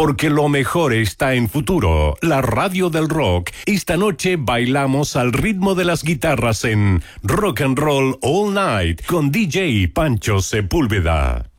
porque lo mejor está en Futuro, la radio del rock. Esta noche bailamos al ritmo de las guitarras en Rock and Roll All Night con DJ Pancho Sepúlveda.